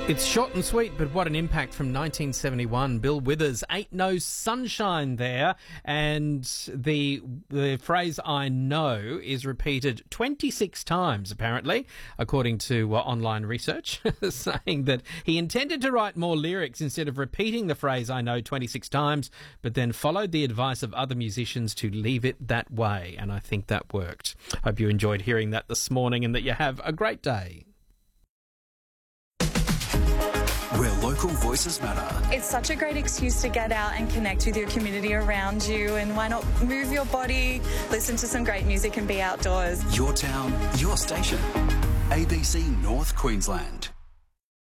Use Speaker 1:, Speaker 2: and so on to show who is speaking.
Speaker 1: It's short and sweet, but what an impact from 1971. Bill Withers, Ain't No Sunshine there. And the phrase I know is repeated 26 times, apparently, according to online research, saying that he intended to write more lyrics instead of repeating the phrase I know 26 times, but then followed the advice of other musicians to leave it that way. And I think that worked. Hope you enjoyed hearing that this morning and that you have a great day.
Speaker 2: Where local voices matter.
Speaker 3: It's such a great excuse to get out and connect with your community around you, and why not move your body, listen to some great music and be outdoors.
Speaker 2: Your town, your station. ABC North Queensland.